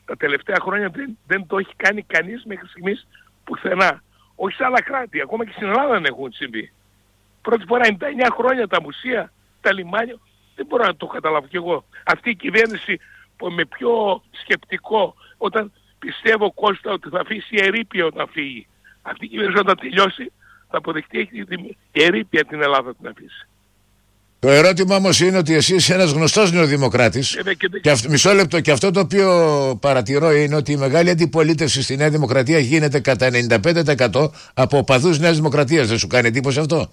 Τα τελευταία χρόνια δεν το έχει κάνει κανείς μέχρι στιγμής πουθενά. Όχι σε άλλα κράτη, ακόμα και στην Ελλάδα δεν έχουν συμβεί. Πρώτη φορά 99 χρόνια τα μουσεία, τα λιμάνια, δεν μπορώ να το καταλάβω κι εγώ. Αυτή η κυβέρνηση που με πιο σκεπτικό, όταν πιστεύω Κώστα ότι θα αφήσει ερείπια όταν φύγει. Αυτή η κυβέρνηση όταν τελειώσει θα αποδεχτεί ερείπια την Ελλάδα την αφήσει. Το ερώτημα όμως είναι ότι εσύ είσαι ένας γνωστός νεοδημοκράτης μισό λεπτό, και αυτό το οποίο παρατηρώ είναι ότι η μεγάλη αντιπολίτευση στη Νέα Δημοκρατία γίνεται κατά 95% από οπαδούς Νέας Δημοκρατίας. Δεν σου κάνει εντύπωση αυτό?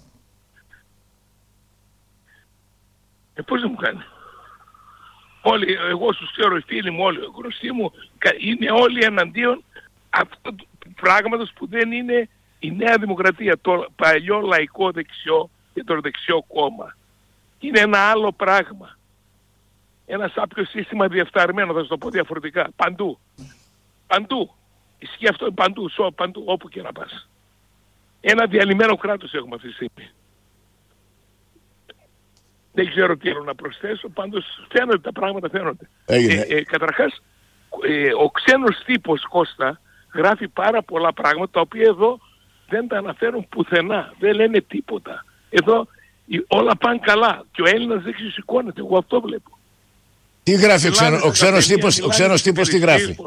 Πώς δεν μου κάνει? Όλοι, εγώ τους ξέρω, οι φίλοι μου, όλοι, οι γνωστοί μου, είναι όλοι εναντίον αυτού του πράγματος που δεν είναι η Νέα Δημοκρατία, το παλιό λαϊκό δεξιό και το δεξιό κόμμα. Είναι ένα άλλο πράγμα. Ένα σάπιο σύστημα διεφθαρμένο, θα σου το πω διαφορετικά. Παντού. Παντού. Ισχύει αυτό παντού, παντού, όπου και να πας. Ένα διαλυμένο κράτος έχουμε αυτή τη στιγμή. Δεν ξέρω τι άλλο να προσθέσω, πάντως φαίνονται τα πράγματα, φαίνονται. Καταρχάς, ο ξένος τύπος, Κώστα, γράφει πάρα πολλά πράγματα, τα οποία εδώ δεν τα αναφέρουν πουθενά, δεν λένε τίποτα. Εδώ όλα πάνε καλά και ο Έλληνας δεν ξεσηκώνεται, εγώ αυτό βλέπω. Τι γράφει ο ξένος τύπος, τι γράφει?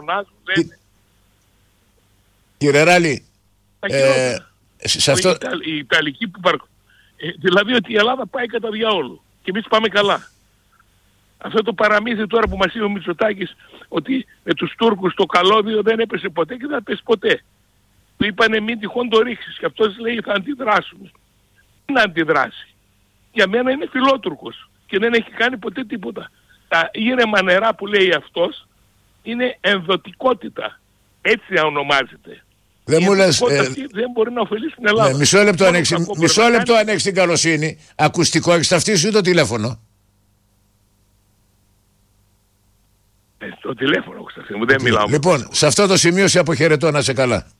Κύριε Ράλη, σε αυτό... η Ιταλική που δηλαδή ότι η Ελλάδα πάει κατά διάολου και εμείς πάμε καλά. Αυτό το παραμύθι τώρα που μας είπε ο Μητσοτάκης ότι με τους Τούρκους το καλώδιο δεν έπεσε ποτέ και δεν θα πέσει ποτέ. Του είπανε μην τυχόν το ρίξεις και αυτός λέει θα αντιδράσουμε. Δεν αντιδράσει. Για μένα είναι φιλότουρκος και δεν έχει κάνει ποτέ τίποτα. Τα ήρεμα νερά που λέει αυτός είναι ενδοτικότητα. Έτσι ονομάζεται. Δεν μου λες, δεν μπορεί να ωφελήσει την Ελλάδα. Ναι, μισό λεπτό αν έχεις την καλοσύνη. Ακουστικό έχεις ταυτίσει ή το τηλέφωνο? Το τηλέφωνο έχω σταθεί μου, δεν μιλάω. Λοιπόν, σε αυτό το σημείο σε αποχαιρετώ, να είσαι καλά.